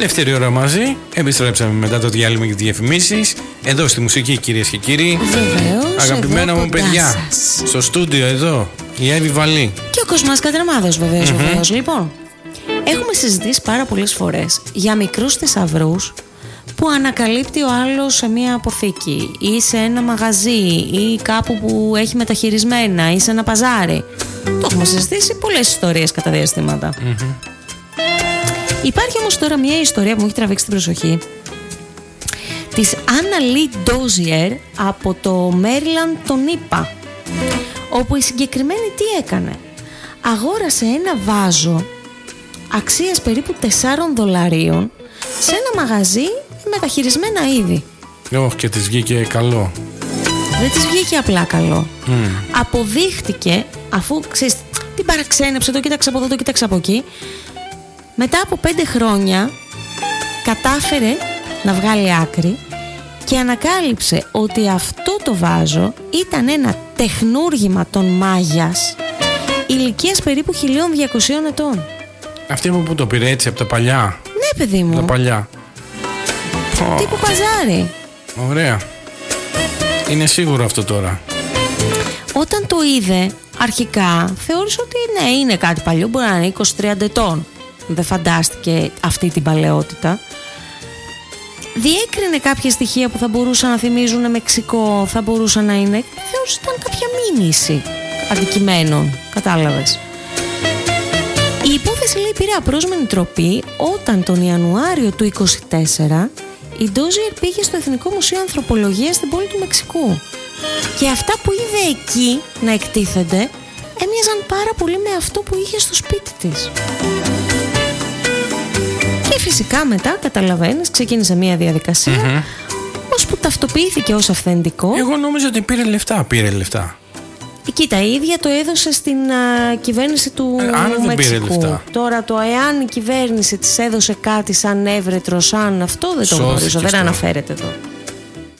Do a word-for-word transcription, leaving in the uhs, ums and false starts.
Δεύτερη ώρα μαζί. Επιστρέψαμε μετά το διάλειμμα και τις διαφημίσεις. Εδώ στη μουσική, κυρίες και κύριοι. Βεβαίως. Αγαπημένα μου παιδιά. Σας. Στο στούντιο εδώ, η Εύη Βαλή. Και ο Κοσμάς Κατρεμάδος, βεβαίως, Mm-hmm. βεβαίως. Λοιπόν, έχουμε συζητήσει πάρα πολλές φορές για μικρούς θησαυρούς που ανακαλύπτει ο άλλος σε μια αποθήκη ή σε ένα μαγαζί ή κάπου που έχει μεταχειρισμένα ή σε ένα παζάρι. Το έχουμε συζητήσει πολλές ιστορίες κατά διαστήματα. Mm-hmm. Υπάρχει όμως τώρα μια ιστορία που μου έχει τραβήξει την προσοχή της Anna Lee Dozier από το Maryland των ΗΠΑ, όπου η συγκεκριμένη τι έκανε? Αγόρασε ένα βάζο αξίας περίπου τεσσάρων δολαρίων σε ένα μαγαζί με μεταχειρισμένα είδη. Όχι, και της βγήκε καλό. Δεν της βγήκε απλά καλό. Mm. Αποδείχτηκε, αφού ξέρεις, την παραξένεψε, το κοίταξε από εδώ, το κοίταξε από εκεί. Μετά από πέντε χρόνια κατάφερε να βγάλει άκρη και ανακάλυψε ότι αυτό το βάζο ήταν ένα τεχνούργημα των Μάγιας ηλικίας περίπου χίλια διακόσια ετών. Αυτή από πού το πήρε, έτσι, από τα παλιά? Ναι, παιδί μου. Τα παλιά. Τύπου παζάρι. Ωραία. Είναι σίγουρο αυτό τώρα? Όταν το είδε αρχικά θεώρησε ότι ναι, είναι κάτι παλιό, μπορεί να είναι είκοσι τριάντα ετών. Δεν φαντάστηκε αυτή την παλαιότητα. Διέκρινε κάποια στοιχεία που θα μπορούσαν να θυμίζουν Μεξικό, θα μπορούσαν να είναι. Θεώρησε ότι ήταν κάποια μίμηση αντικειμένων. Κατάλαβες? Η υπόθεση, λέει, πήρε απρόσμενη τροπή όταν τον Ιανουάριο του είκοσι τέσσερα η Ντόζιερ πήγε στο Εθνικό Μουσείο Ανθρωπολογίας στην πόλη του Μεξικού. Και αυτά που είδε εκεί να εκτίθενται έμοιαζαν πάρα πολύ με αυτό που είχε στο σπίτι της. Και φυσικά μετά, καταλαβαίνεις, ξεκίνησε μια διαδικασία mm-hmm. ώσπου ταυτοποιήθηκε ως αυθεντικό. Εγώ νόμιζα ότι πήρε λεφτά. Πήρε λεφτά. Κοίτα, η ίδια το έδωσε στην α, κυβέρνηση του ε, άρα δεν Μεξικού. Πήρε λεφτά. Τώρα το εάν η κυβέρνηση της έδωσε κάτι σαν έβρετρο, σαν αυτό, δεν το γνωρίζω, δεν αναφέρεται εδώ.